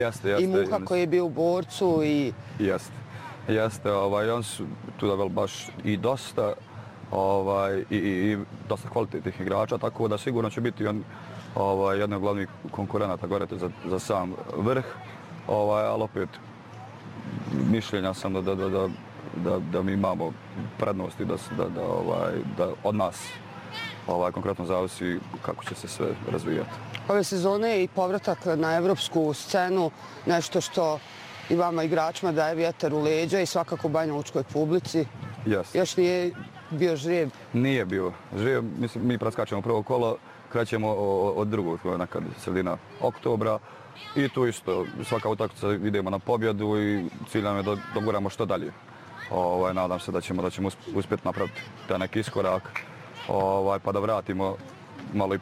I Muha koji je bio u Borcu i... Jeste, oni su tu davali baš i dosta i dosta kvalitetnih igrača, tako da sigurno će biti on jedan od glavnih konkurenata gore za sam vrh, ali opet mišljenja sam da mi imamo prednosti da od nas konkretno zavisi kako će se sve razvijati. Ove sezone je i povratak na evropsku scenu, nešto što i vama igračima daje vjetar u leđa i svakako banjalučkoj publici. Još nije bio žrijeb? Nije bio žrijeb. Mi preskačemo prvo kolo, krećemo od drugog, nekad sredina oktobra. I tu isto, svaka utakmica idemo na pobjedu i cilj nam je da doguramo što dalje. Nadam se da ćemo uspjeti napraviti taj neki iskorak, pa da vratimo malo i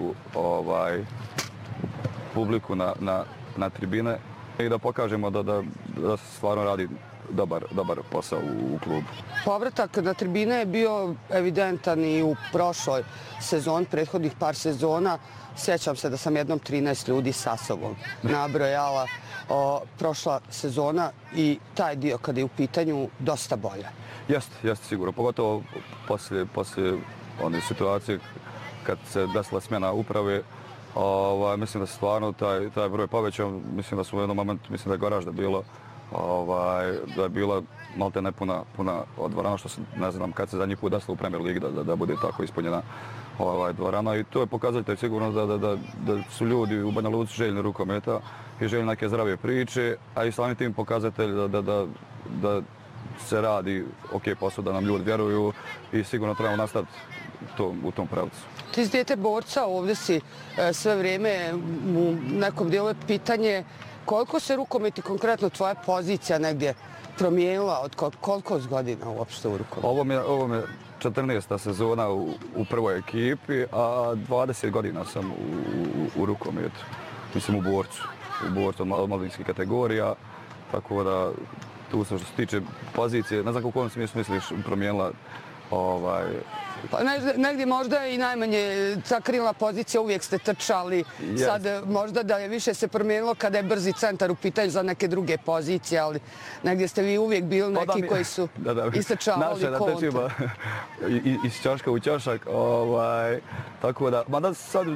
publiku na tribine i da pokažemo da se stvarno radi dobar posao u klubu. Povratak na tribine je bio evidentan i u prošloj sezoni, prethodnih par sezona. Sjećam se da sam jednom 13 ljudi sa sobom nabrojala prošla sezona i taj dio kada je u pitanju dosta bolje. Jeste sigurno, pogotovo poslije one situacije kad se desila smjena uprave. Mislim da se stvarno taj broj povećao. Mislim da su u jednom momentu, mislim da je Goražda bilo, da je bila malte ne puna dvorana, što se ne znam kad se zadnji put desilo u Premier Ligi da bude tako ispunjena dvorana. I to je pokazatelj sigurno da su ljudi u Banja Luci željni rukometa i željni neke zdrave priče, a i samim tim pokazatelj da se radi posao, da nam ljudi vjeruju i sigurno trebamo nastaviti u tom pravcu. Ti si dijete Borca, ovdje si sve vrijeme, u nekom dijelu je pitanje koliko se rukomet i konkretno tvoja pozicija negdje promijenila od koliko godina uopšte u rukometu? Ovo je 14. sezona u prvoj ekipi, a 20 godina sam u rukometu. Mislim u Borcu od mladinskih kategorija, tako da tu sam što se tiče pozicije, ne znam u kojem smislu misliš promijenila Pa negdje možda i najmanje ta krilna pozicija, uvijek ste trčali, sad možda da je više se promijenilo kada je brzi centar u pitanju za neke druge pozicije, ali negdje ste vi uvijek bili neki koji su istrčavali kontra. Naše iz ćoška u ćošak, tako da, mada sad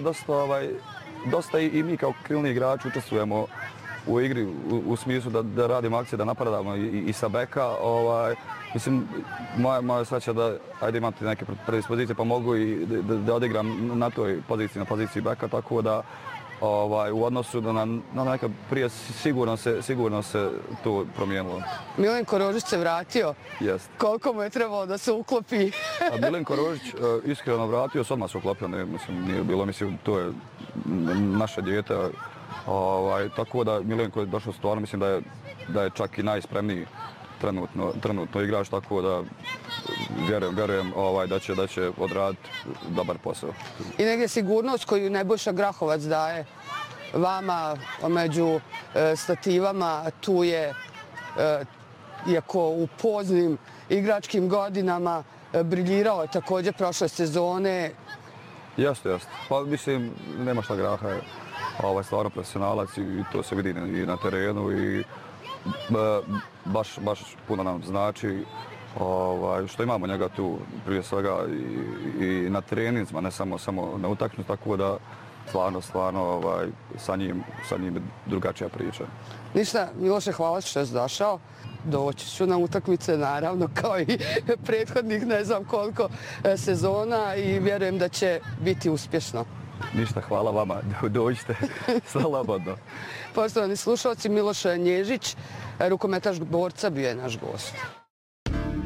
dosta i mi kao krilni igrači učestvujemo u igri u smislu da radimo akcije, da napadamo i sa beka. Mislim, moja sreća da imate neke predispozicije pa mogu i da odigram na toj poziciji, na poziciji beka, tako da u odnosu na neka prije sigurno se to promijenilo. Milenko Rožić se vratio. Koliko mu je trebalo da se uklopi? Milenko Rožić iskreno vratio, se odmah se uklopio, nije bilo, mislim, to je naše dijete. Tako da Milenko je došao stvarno, mislim da je čak i najspremniji trenutno igrač, tako da vjerujem da će odraditi dobar posao. I negdje sigurnost koju Nebojša Grahovac daje vama među stativama, tu je, iako u poznim igračkim godinama, briljirao je također prošle sezone. Jeste. Pa mislim, nema šta Graha je stvarno profesionalac i to se vidi i na terenu i baš puno nam znači što imamo njega tu prije svega i na treninzima, ne samo na utakmicu, tako da stvarno sa njim je drugačija priča. Ništa, Miloše, hvala što si došao. Doći ću na utakmice, naravno, kao i prethodnih ne znam koliko sezona i vjerujem da će biti uspješno. Ništa, hvala vama, dođite slobodno. Poštovani slušalci, Miloš Nježić, rukometaš Borca, bio je naš gost.